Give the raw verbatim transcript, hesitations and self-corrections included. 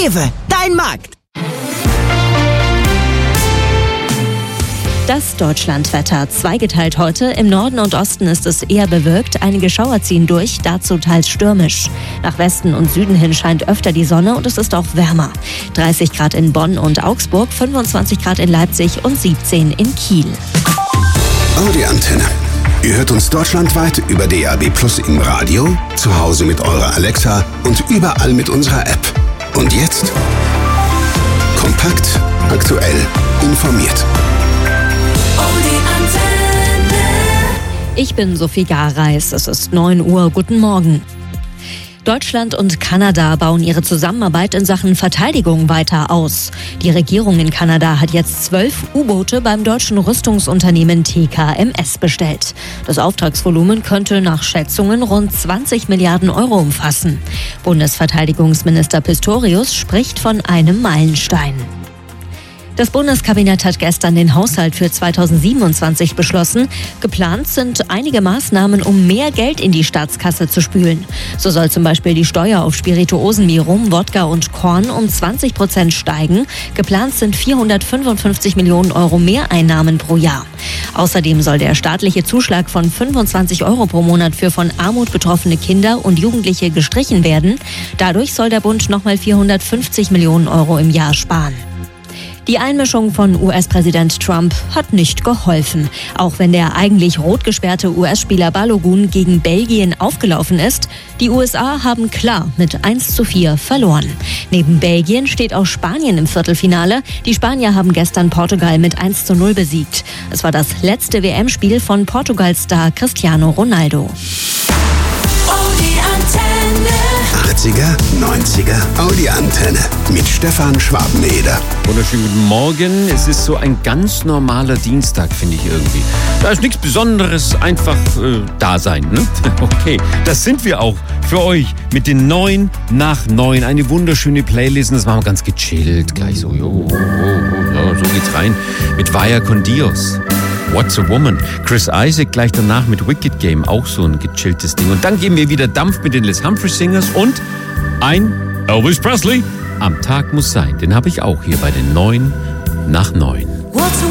Rewe, dein Markt. Das Deutschlandwetter. Zweigeteilt heute. Im Norden und Osten ist es eher bewölkt. Einige Schauer ziehen durch, dazu teils stürmisch. Nach Westen und Süden hin scheint öfter die Sonne und es ist auch wärmer. dreißig Grad in Bonn und Augsburg, fünfundzwanzig Grad in Leipzig und siebzehn in Kiel. Audi Antenne. Ihr hört uns deutschlandweit über D A B Plus im Radio, zu Hause mit eurer Alexa und überall mit unserer App. Und jetzt kompakt, aktuell, informiert. Ich bin Sophie Gareis. Es ist neun Uhr. Guten Morgen. Deutschland und Kanada bauen ihre Zusammenarbeit in Sachen Verteidigung weiter aus. Die Regierung in Kanada hat jetzt zwölf U-Boote beim deutschen Rüstungsunternehmen T K M S bestellt. Das Auftragsvolumen könnte nach Schätzungen rund zwanzig Milliarden Euro umfassen. Bundesverteidigungsminister Pistorius spricht von einem Meilenstein. Das Bundeskabinett hat gestern den Haushalt für zweitausendsiebenundzwanzig beschlossen. Geplant sind einige Maßnahmen, um mehr Geld in die Staatskasse zu spülen. So soll zum Beispiel die Steuer auf Spirituosen wie Rum, Wodka und Korn um zwanzig Prozent steigen. Geplant sind vierhundertfünfundfünfzig Millionen Euro Mehreinnahmen pro Jahr. Außerdem soll der staatliche Zuschlag von fünfundzwanzig Euro pro Monat für von Armut betroffene Kinder und Jugendliche gestrichen werden. Dadurch soll der Bund nochmal vierhundertfünfzig Millionen Euro im Jahr sparen. Die Einmischung von U S-Präsident Trump hat nicht geholfen. Auch wenn der eigentlich rot gesperrte U S-Spieler Balogun gegen Belgien aufgelaufen ist, die U S A haben klar mit eins zu vier verloren. Neben Belgien steht auch Spanien im Viertelfinale. Die Spanier haben gestern Portugal mit eins zu null besiegt. Es war das letzte W M-Spiel von Portugal-Star Cristiano Ronaldo. achtziger, neunziger Audi Antenne mit Stefan Schwabeneder. Wunderschönen guten Morgen. Es ist so ein ganz normaler Dienstag, finde ich irgendwie. Da ist nichts Besonderes, einfach äh, da sein, ne? Okay, das sind wir auch für euch mit den neun nach neun. Eine wunderschöne Playlist. Das machen wir ganz gechillt. Gleich so, jo, oh, oh, oh, so geht's rein. Mit Vaya con Dios. What's a Woman? Chris Isaac gleich danach mit Wicked Game, auch so ein gechilltes Ding. Und dann geben wir wieder Dampf mit den Les Humphrey Singers und ein Elvis Presley. Am Tag muss sein. Den habe ich auch hier bei den neun nach neun. What's a